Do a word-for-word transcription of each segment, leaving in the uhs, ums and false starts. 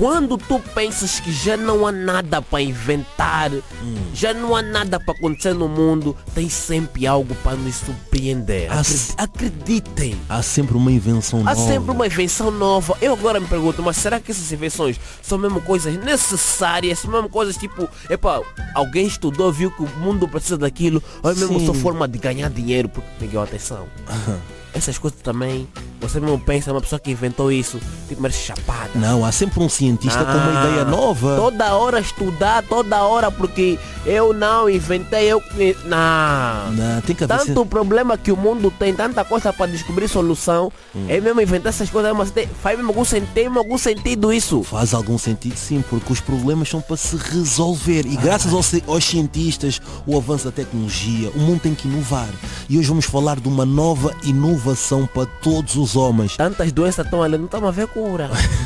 Quando tu pensas que já não há nada para inventar, hum. já não há nada para acontecer no mundo, tem sempre algo para nos surpreender. Há Acred- Acreditem. Há sempre uma invenção Há nova. sempre uma invenção nova. Eu agora me pergunto, mas será que essas invenções são mesmo coisas necessárias? São mesmo coisas tipo, epá, alguém estudou, viu que o mundo precisa daquilo, ou é mesmo Sim. só forma de ganhar dinheiro? Porque ninguém atenção. Essas coisas também, você mesmo pensa, uma pessoa que inventou isso, tipo, merece chapada. Não, há sempre um cientista com uma Ah, ideia nova. Toda hora estudar, toda hora, porque eu não inventei, eu... Não. Não, tem que haver Tanto problema que o mundo tem, tanta coisa para descobrir solução, hum. é mesmo inventar essas coisas, mas tem, faz mesmo algum, sen- tem mesmo algum sentido isso. Faz algum sentido, sim, porque os problemas são para se resolver e graças aos, aos cientistas, o avanço da tecnologia, o mundo tem que inovar. E hoje vamos falar de uma nova inovação para todos os homens. Tantas doenças estão ali, não estamos a ver cura.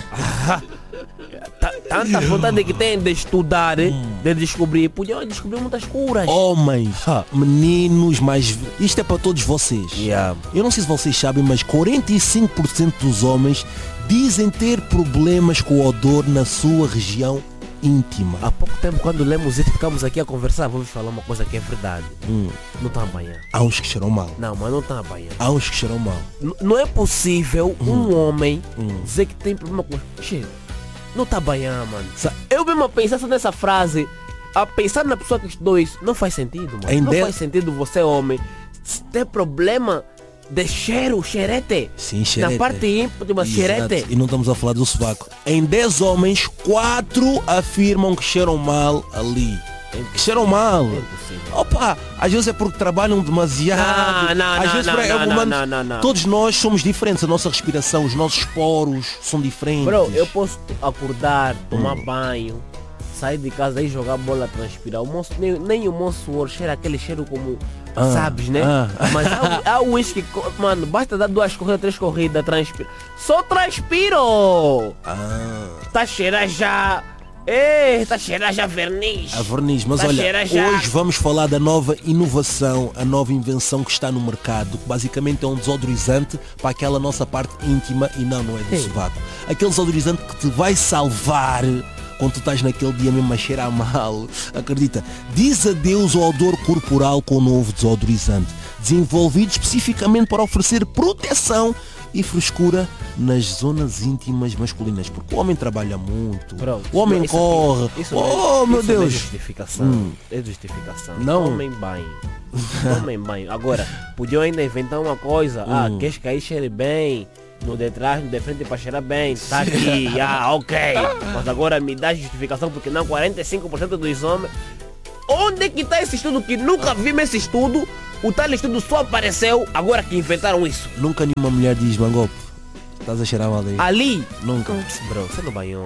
Tanta vontade que tem de estudar, de descobrir, podiam descobrir muitas curas. Homens, meninos, mais... Isto é para todos vocês. Yeah. Eu não sei se vocês sabem, mas quarenta e cinco por cento dos homens dizem ter problemas com o odor na sua região íntima. Há pouco tempo, quando lemos isso, ficamos aqui a conversar, vamos falar uma coisa que é verdade. Hum. Não está a banhar. Há uns que cheiram mal. Não, mas não está a banhar. Há uns que cheiram mal. N- não é possível Hum. um homem Hum. dizer que tem problema com cheiro. Não está a banhar, mano. Eu mesmo a pensar só nessa frase, a pensar na pessoa que estudou isso, não faz sentido, mano. Em não de... faz sentido você, homem, ter problema de cheiro, xerete. Sim, xerete. Na parte íntima, xerete. E não estamos a falar do sovaco. Em dez homens, quatro afirmam que cheiram mal ali. Que cheiram mal. É Opa, às vezes é porque trabalham demasiado. Não, não, às não, vezes não, para- não, é, não, mano, não, não, não. Todos nós somos diferentes. A nossa respiração, os nossos poros são diferentes. Bro, eu posso acordar, tomar Hum. banho, sair de casa e jogar bola, transpirar. O monstro, nem, nem o monstro suor cheira aquele cheiro como, Ah, sabes, né? ah. Mas há, há o whisky, co- mano, basta dar duas corridas, três corridas, transpira. Só transpiro! Ah, Tá cheirando já... Ei, tá cheirando já verniz. a verniz. Mas Tá olha, cheirando já. hoje vamos falar da nova inovação, a nova invenção que está no mercado, que basicamente é um desodorizante para aquela nossa parte íntima e não, não é do Sim. sovaco. Aquele desodorizante que te vai salvar quando tu estás naquele dia mesmo a cheirar mal. Acredita, diz adeus ao odor corporal com o novo desodorizante, desenvolvido especificamente para oferecer proteção e frescura nas zonas íntimas masculinas, porque o homem trabalha muito, Bro, o homem isso- corre, isso oh não é- meu isso não é Deus. justificação. Hum. É justificação. Não. Tomem banho. Tomem banho. Agora, podiam ainda inventar uma coisa. Ah, Hum. queres que aí cheire bem? No de trás, no de frente para cheirar bem. Tá aqui. Ah, ok. Mas agora me dá justificação porque não quarenta e cinco por cento dos homens. Onde é que está esse estudo que nunca vimos esse estudo? O tal estudo só apareceu agora que inventaram isso. Nunca nenhuma mulher diz, Mangope, estás a cheirar mal daí. Ali. Nunca. Bro, você não banhou.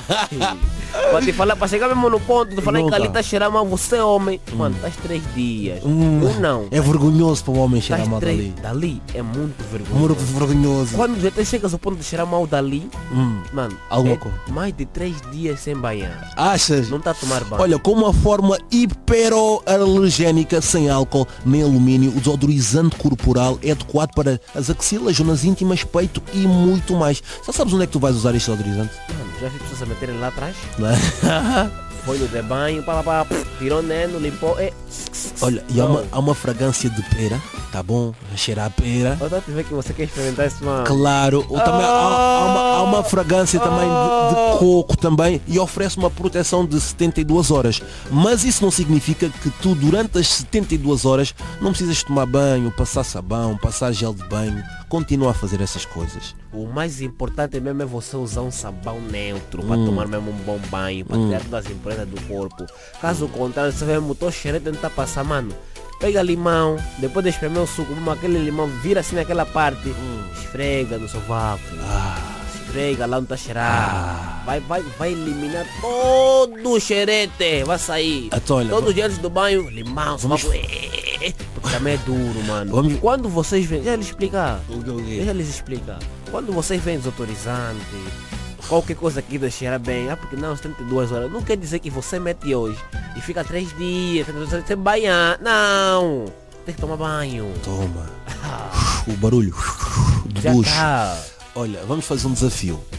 Pra te falar, pra chegar mesmo no ponto de falar Nunca. que ali tá cheirando mal, você homem. Mano, estás três dias. Hum, Um não. É vergonhoso para o homem cheirar Estás mal três. dali. Dali é muito vergonhoso. Muito vergonhoso. Quando já te chegas ao ponto de cheirar mal dali, Hum, mano, Alguma é coisa. mais de três dias sem banhar. Achas? Não tá a tomar banho. Olha, com uma forma hipoalergénica, sem álcool nem alumínio, o desodorizante corporal é adequado para as axilas, zonas íntimas, peito e muito mais. Já sabes onde é que tu vais usar este desodorizante? Mano, já vi pessoas a meterem lá atrás. Não é? Foi no de banho, pá, pá, pá, tirou neno, limpou. É. Olha, e há Bro, uma, há uma fragrância de pera, tá bom? A cheirar a pera. eu tô a te ver que você quer experimentar isso, mano. Claro, ou também há, há uma, há uma fragrância também de, de coco também e oferece uma proteção de setenta e duas horas. Mas isso não significa que tu durante as setenta e duas horas não precisas tomar banho, passar sabão, passar gel de banho. Continua a fazer essas coisas. O mais importante mesmo é você usar um sabão neutro para Hum. tomar mesmo um bom banho, para Hum. tirar todas as impurezas do corpo. Caso contrário, você vai motor cheirando tentar passar, mano. Pega limão, depois de espremer o suco, mano, aquele limão vira assim naquela parte, esfrega no sovaco, esfrega lá onde tá cheirado. Ah. Vai, vai, vai eliminar todo o xerete, vai sair. Então, olha, Todos os dias do banho, limão, sovaco, porque também é duro, mano. Vamos- Quando vocês vêm, deixa eu lhes explicar. O que, o quê? Deixa eles explicar. Quando vocês veem desodorizante, qualquer coisa que deixa cheirar bem, ah, porque não, setenta e duas horas, não quer dizer que você mete hoje e fica três dias, sem banhar. Não! Tem que tomar banho. Toma. O barulho do Já duche. tá. Olha, vamos fazer um desafio.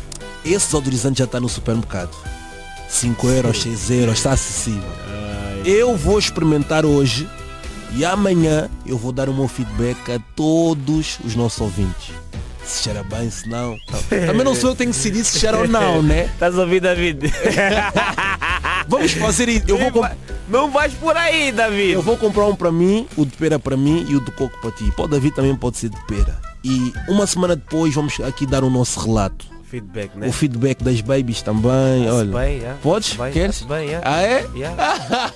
esse desodorizante já está no supermercado. cinco euros, seis euros, está acessível. Eu vou experimentar hoje e amanhã eu vou dar o meu feedback a todos os nossos ouvintes. Se cheira bem, se não. Também não sou eu que tenho que decidir se cheira ou não, né? Estás a ouvir, David? Vamos fazer isso. Eu vou comp... Não vais por aí, David. Eu vou comprar um para mim, o de pera para mim e o de coco para ti. Pode David também pode ser de pera. E uma semana depois vamos aqui dar o nosso relato. Feedback, né? O feedback das babies também. Olha. Bem, yeah. Podes? Bem, Queres? bem, yeah. Ah é? Yeah.